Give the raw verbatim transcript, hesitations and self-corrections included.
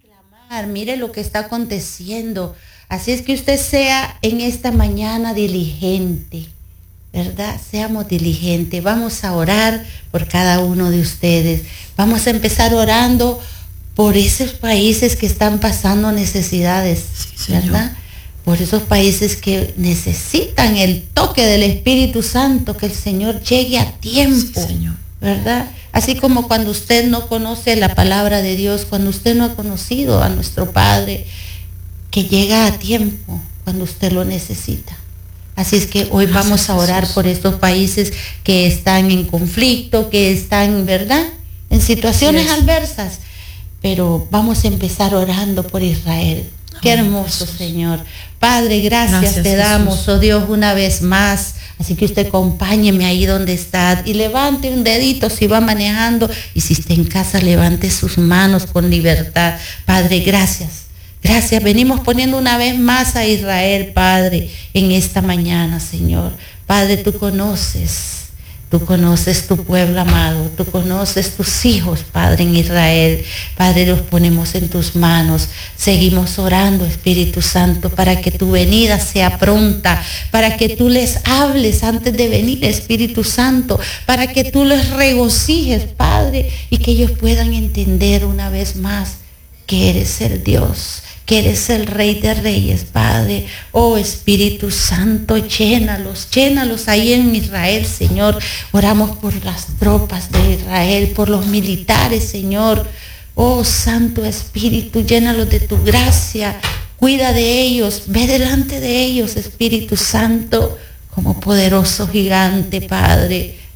clamar, mire lo que está aconteciendo. Así es que usted sea en esta mañana diligente, ¿verdad? Seamos diligentes. Vamos a orar por cada uno de ustedes. Vamos a empezar orando por esos países que están pasando necesidades, sí, ¿verdad? Por esos países que necesitan el toque del Espíritu Santo, que el Señor llegue a tiempo, sí, Señor, ¿verdad? Así como cuando usted no conoce la palabra de Dios, cuando usted no ha conocido a nuestro Padre, que llega a tiempo cuando usted lo necesita. Así es que hoy Gracias, vamos a orar Jesús. Por estos países que están en conflicto, que están, ¿verdad?, en situaciones adversas. Pero vamos a empezar orando por Israel. Qué hermoso, Jesús. Señor. Padre, gracias, gracias te damos, Jesús. Oh Dios, una vez más. Así que usted acompáñeme ahí donde está y levante un dedito si va manejando, y si está en casa, levante sus manos con libertad. Padre, gracias. Gracias. Venimos poniendo una vez más a Israel, Padre, en esta mañana, Señor. Padre, tú conoces. Tú conoces tu pueblo amado, tú conoces tus hijos, Padre, en Israel. Padre, los ponemos en tus manos. Seguimos orando, Espíritu Santo, para que tu venida sea pronta, para que tú les hables antes de venir, Espíritu Santo, para que tú les regocijes, Padre, y que ellos puedan entender una vez más que eres el Dios, que eres el Rey de Reyes, Padre. Oh Espíritu Santo, llénalos, llénalos ahí en Israel, Señor. Oramos por las tropas de Israel, por los militares, Señor. Oh Santo Espíritu, llénalos de tu gracia. Cuida de ellos, ve delante de ellos, Espíritu Santo, como poderoso gigante, Padre.